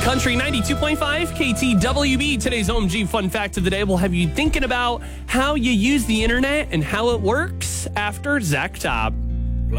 Country 92.5 KTWB. Today's OMG fun fact of the day will have you thinking about how you use the internet and how it works after Zach Top.